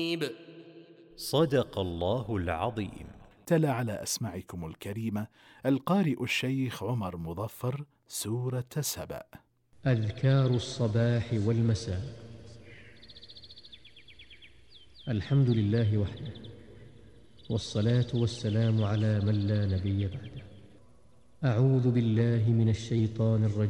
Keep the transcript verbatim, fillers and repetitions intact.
منيب. صدق الله العظيم. تلا على أسماعكم الكريمة القارئ الشيخ عمر مظفر سورة سبأ. أذكار الصباح والمساء. الحمد لله وحده، والصلاة والسلام على من لا نبي بعده. أعوذ بالله من الشيطان الرجيم.